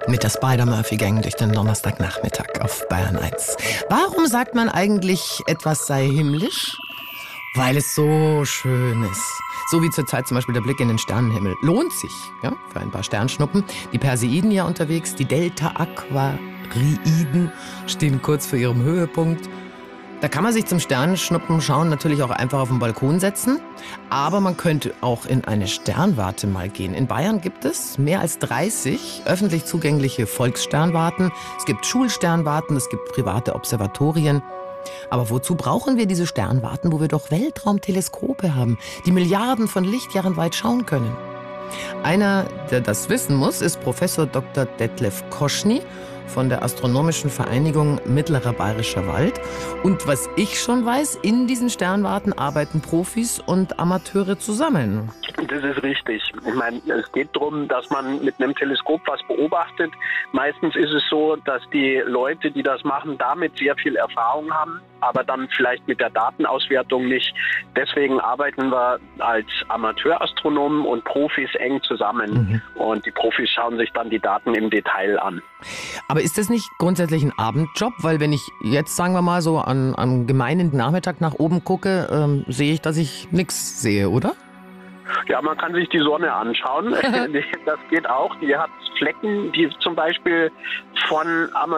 Mit der Spider-Murphy-Gang durch den Donnerstagnachmittag auf Bayern 1. Warum sagt man eigentlich, etwas sei himmlisch? Weil es so schön ist. So wie zurzeit zum Beispiel der Blick in den Sternenhimmel. Lohnt sich, ja, für ein paar Sternschnuppen. Die Perseiden ja unterwegs, die Delta-Aquariden stehen kurz vor ihrem Höhepunkt. Da kann man sich zum Sternenschnuppen schauen natürlich auch einfach auf den Balkon setzen. Aber man könnte auch in eine Sternwarte mal gehen. In Bayern gibt es mehr als 30 öffentlich zugängliche Volkssternwarten. Es gibt Schulsternwarten, es gibt private Observatorien. Aber wozu brauchen wir diese Sternwarten, wo wir doch Weltraumteleskope haben, die Milliarden von Lichtjahren weit schauen können? Einer, der das wissen muss, ist Professor Dr. Detlef Koschny von der Astronomischen Vereinigung Mittlerer Bayerischer Wald. Und was ich schon weiß, in diesen Sternwarten arbeiten Profis und Amateure zusammen. Das ist richtig. Ich meine, es geht darum, dass man mit einem Teleskop was beobachtet. Meistens ist es so, dass die Leute, die das machen, damit sehr viel Erfahrung haben, aber dann vielleicht mit der Datenauswertung nicht. Deswegen arbeiten wir als Amateurastronomen und Profis eng zusammen. Und die Profis schauen sich dann die Daten im Detail an. Aber ist das nicht grundsätzlich ein Abendjob? Weil wenn ich jetzt, sagen wir mal, so am gemeinen Nachmittag nach oben gucke, sehe ich, dass ich nichts sehe, oder? Ja, man kann sich die Sonne anschauen. Das geht auch. Die hat Flecken, die zum Beispiel von